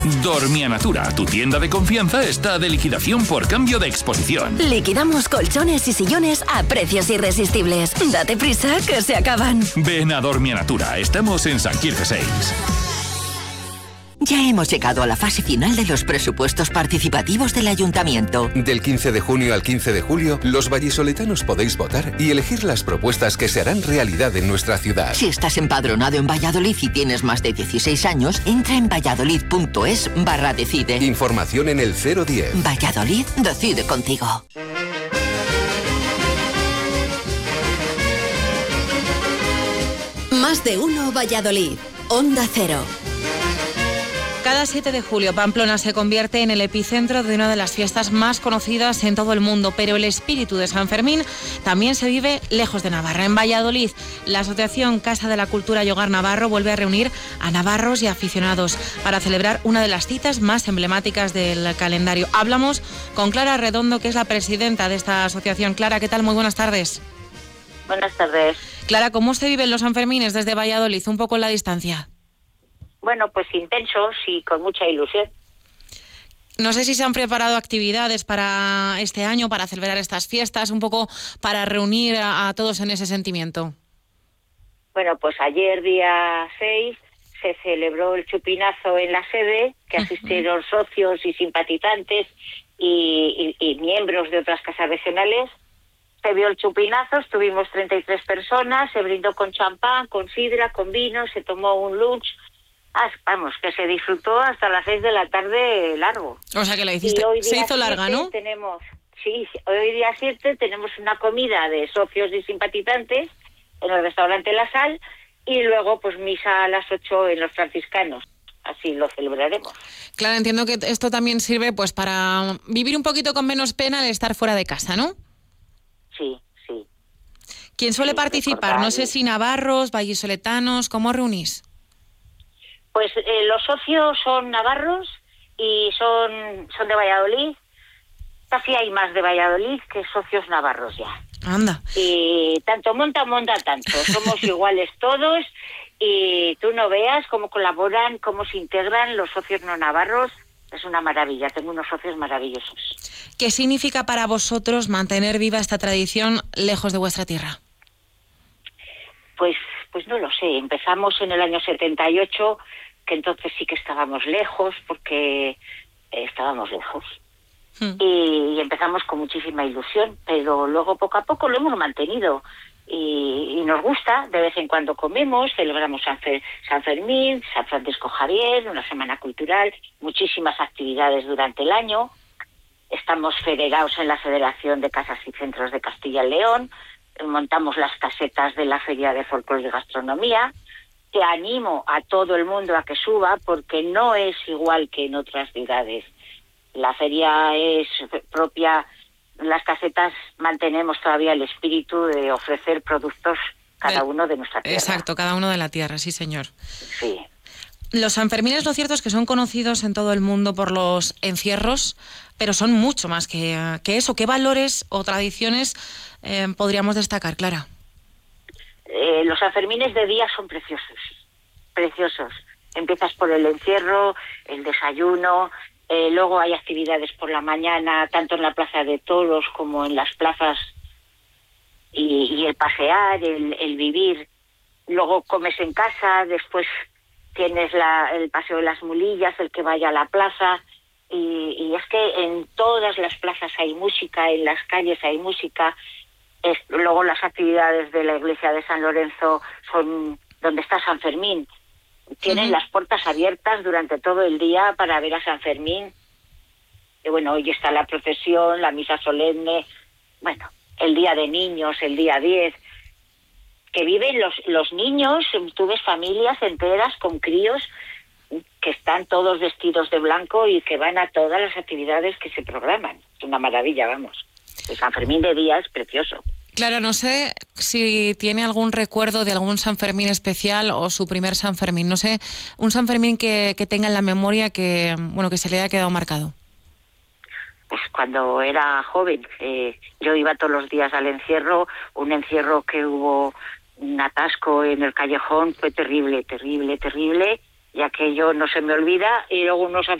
Dormianatura, tu tienda de confianza, está de liquidación por cambio de exposición. Liquidamos colchones y sillones a precios irresistibles. Date prisa, que se acaban. Ven a Dormianatura, estamos en San Quirze 6. Ya hemos llegado a la fase final de los presupuestos participativos del Ayuntamiento. Del 15 de junio al 15 de julio, los vallisoletanos podéis votar y elegir las propuestas que se harán realidad en nuestra ciudad. Si estás empadronado en Valladolid y tienes más de 16 años, entra en valladolid.es/decide. Información en el 010. Valladolid decide contigo. Más de uno Valladolid. Onda Cero. Cada 7 de julio, Pamplona se convierte en el epicentro de una de las fiestas más conocidas en todo el mundo, pero el espíritu de San Fermín también se vive lejos de Navarra. En Valladolid, la Asociación Casa de la Cultura y Hogar Navarro vuelve a reunir a navarros y aficionados para celebrar una de las citas más emblemáticas del calendario. Hablamos con Clara Redondo, que es la presidenta de esta asociación. Clara, ¿qué tal? Muy buenas tardes. Buenas tardes. Clara, ¿cómo se viven los Sanfermines desde Valladolid, un poco en la distancia? Bueno, pues intensos y con mucha ilusión. No sé si se han preparado actividades para este año, para celebrar estas fiestas, un poco para reunir a todos en ese sentimiento. Bueno, pues ayer, día 6, se celebró el chupinazo en la sede, que asistieron socios y simpatizantes y miembros de otras casas regionales. Se vio el chupinazo, estuvimos 33 personas, se brindó con champán, con sidra, con vino, se tomó un lunch. Vamos, que se disfrutó hasta las 6 de la tarde largo. O sea que la hiciste, se hizo larga, ¿no? Hoy día 7 tenemos una comida de socios y simpatizantes en el restaurante La Sal y luego pues misa a las 8 en los franciscanos. Así lo celebraremos. Claro, entiendo que esto también sirve pues para vivir un poquito con menos pena el estar fuera de casa, ¿no? Sí. ¿Quién suele participar? No sé si navarros, vallisoletanos, ¿cómo reunís? Pues los socios son navarros y son de Valladolid. Casi hay más de Valladolid que socios navarros ya. Anda. Y tanto monta tanto. Somos iguales todos y tú no veas cómo colaboran, cómo se integran los socios no navarros. Es una maravilla, tengo unos socios maravillosos. ¿Qué significa para vosotros mantener viva esta tradición lejos de vuestra tierra? Pues no lo sé, empezamos en el año 78, que entonces sí que estábamos lejos, porque estábamos lejos. Y empezamos con muchísima ilusión, pero luego poco a poco lo hemos mantenido. Y nos gusta, de vez en cuando comemos, celebramos San Fermín, San Francisco Javier, una semana cultural, muchísimas actividades durante el año. Estamos federados en la Federación de Casas y Centros de Castilla y León, montamos las casetas de la Feria de Folclore y Gastronomía. Te animo a todo el mundo a que suba, porque no es igual que en otras ciudades. La feria es propia. Las casetas mantenemos todavía el espíritu de ofrecer productos cada uno de nuestra tierra. Exacto, cada uno de la tierra, sí señor. Sí. Los Sanfermines, lo cierto es que son conocidos en todo el mundo por los encierros, pero son mucho más que eso. ¿Qué valores o tradiciones podríamos destacar, Clara? Los Sanfermines de día son preciosos. Empiezas por el encierro, el desayuno. Luego hay actividades por la mañana, tanto en la Plaza de Toros como en las plazas, y el pasear, el vivir. Luego comes en casa, después tienes el paseo de las mulillas, el que vaya a la plaza, y es que en todas las plazas hay música, en las calles hay música. Luego las actividades de la iglesia de San Lorenzo son donde está San Fermín. Tienen las puertas abiertas durante todo el día para ver a San Fermín. Y bueno, hoy está la procesión, la misa solemne, bueno, el día de niños, el día 10, que viven los niños. Tú ves familias enteras con críos que están todos vestidos de blanco y que van a todas las actividades que se programan. Es una maravilla, vamos. El San Fermín de día es precioso. Claro, no sé si tiene algún recuerdo de algún San Fermín especial o su primer San Fermín. No sé, un San Fermín que tenga en la memoria que se le haya quedado marcado. Pues cuando era joven, yo iba todos los días al encierro, un encierro que hubo un atasco en el callejón, fue terrible, y aquello no se me olvida. Y luego unos